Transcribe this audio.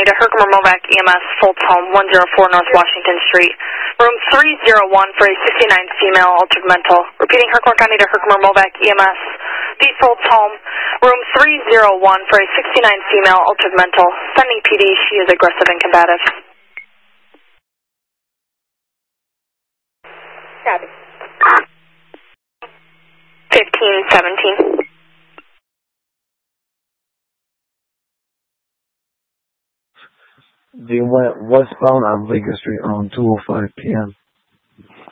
County to Herkimer Movac EMS, Fultz Home, 104 North Washington Street. Room 301 for a 69 female altered mental. Repeating, Herkimer County to Herkimer Movac EMS, the Fultz Home. Room 301 for a 69 female altered mental. Sending PD, she is aggressive and combative. Copy. 1517. They went westbound on Baker Street around 2:05 p.m.